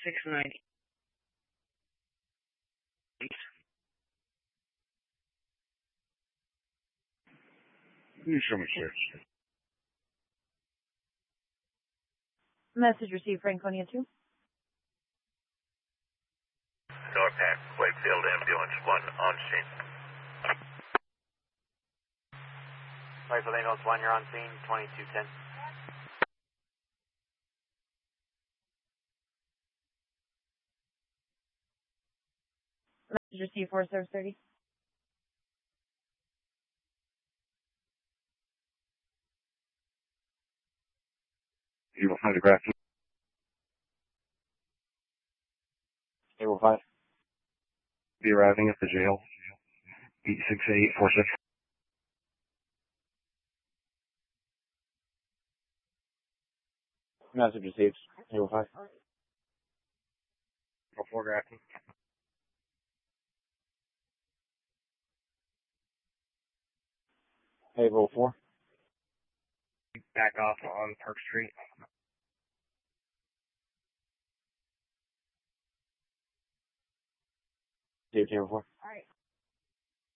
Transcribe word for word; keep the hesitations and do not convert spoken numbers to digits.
six nine eight. You show me, sir. Message received, Franconia two. Norpac, Wakefield Ambulance one on scene. Wakefield Ambulance one, you're on scene, twenty-two ten. Message received, four service thirty. You will find a graph. Table five. Be arriving at the jail. eight six eight four six. Message received. Table five. Four graphing. Table four. Back off on Park Street. Table four. All right.